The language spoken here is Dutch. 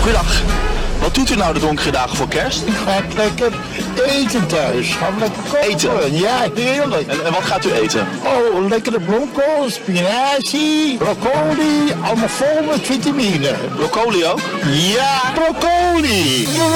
Goedendag. Wat doet u nou de donkere dagen voor kerst? Ik ga lekker eten thuis. Gaan we lekker koken. Eten? Ja, heerlijk. En wat gaat u eten? Oh, lekkere bloemkool, spinazie, broccoli. Allemaal vol met vitamine. Broccoli ook? Ja, broccoli.